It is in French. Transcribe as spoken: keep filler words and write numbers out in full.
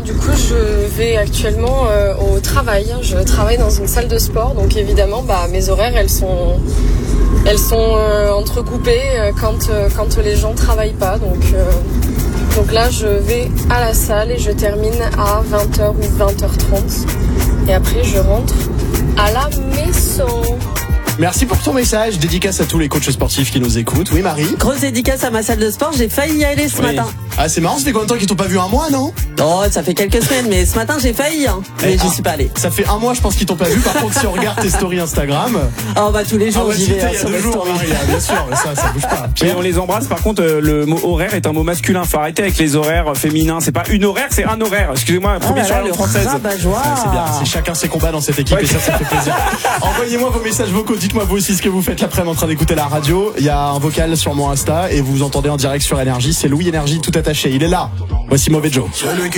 du coup, je vais actuellement euh, au travail. Je travaille dans une salle de sport, donc évidemment, bah, mes horaires, elles sont, elles sont euh, entrecoupées euh, quand euh, quand les gens travaillent pas. Donc euh, donc là, je vais à la salle et je termine à vingt heures ou vingt heures trente. Et après, je rentre à la maison. Merci pour ton message. Dédicace à tous les coachs sportifs qui nous écoutent. Oui, Marie. Grosse dédicace à ma salle de sport. J'ai failli y aller ce Oui. matin. Ah, c'est marrant, ça fait combien de temps qu'ils t'ont pas vu? Un mois, non? Oh, ça fait quelques semaines, mais ce matin j'ai failli, hein, mais Eh, j'y ah, suis pas allée. Ça fait un mois, je pense qu'ils t'ont pas vu. Par contre, si on regarde tes stories Instagram. Oh, bah tous les jours Ah ouais, j'y c'était vais. hein, il y a sur deux mes jours, stories. Marie, ah, bien sûr, mais ça, ça bouge pas. Et on les embrasse. Par contre, euh, le mot horaire est un mot masculin. Faut arrêter avec les horaires féminins. C'est pas une horaire, c'est un horaire. Excusez-moi, Oh premier là sur là, la le langue française. rabat-joie. Ah, c'est bien, c'est chacun ses combats dans cette équipe Ouais. et ça, ça fait plaisir. Envoyez-moi vos messages vocaux, dites-moi vous aussi ce que vous faites l'après-midi en train d'écouter la radio. Il y a un vocal sur mon Insta et vous entendez en direct sur Énergie. C'est Louis Énergie tout attaché. Il est là. Voici Mauvais Joe.